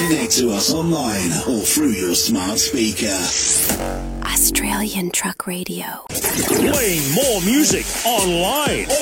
Connect to us online or through your smart speaker. Australian Truck Radio. Playing more music online.